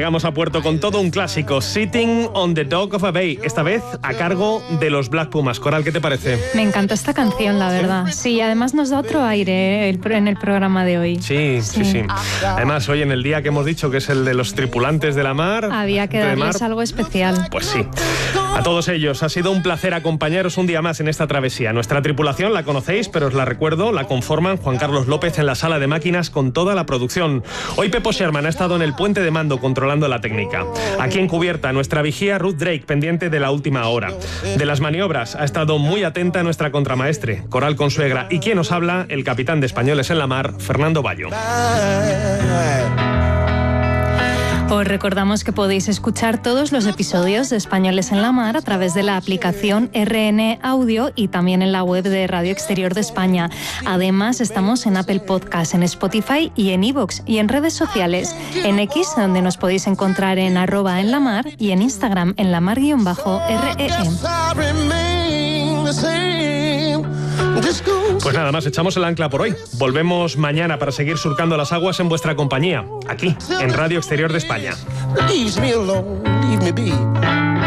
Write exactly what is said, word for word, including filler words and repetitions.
llegamos a puerto con todo un clásico, Sitting on the Dock of a Bay, esta vez a cargo de los Black Pumas. Coral, ¿qué te parece? Me encanta esta canción, la verdad. Sí, además nos da otro aire el, en el programa de hoy. Sí, sí, sí, sí. Además, hoy en el día que hemos dicho que es el de los tripulantes de la mar... Había que darles algo especial. Pues sí. A todos ellos, ha sido un placer acompañaros un día más en esta travesía. Nuestra tripulación la conocéis, pero os la recuerdo, la conforman Juan Carlos López en la sala de máquinas con toda la producción. Hoy Pepo Sherman ha estado en el puente de mando controlando la técnica. Aquí en cubierta, nuestra vigía Ruth Drake, pendiente de la última hora. De las maniobras ha estado muy atenta nuestra contramaestre, Coral Consuegra, y quien os habla, el capitán de Españoles en la Mar, Fernando Bayo. Os recordamos que podéis escuchar todos los episodios de Españoles en la Mar a través de la aplicación R N Audio y también en la web de Radio Exterior de España. Además, estamos en Apple Podcast, en Spotify y en iVoox, y en redes sociales, en X, donde nos podéis encontrar en arroba en la mar, y en Instagram en la mar guión bajo R E M. Pues nada más, echamos el ancla por hoy. Volvemos mañana para seguir surcando las aguas en vuestra compañía, aquí, en Radio Exterior de España.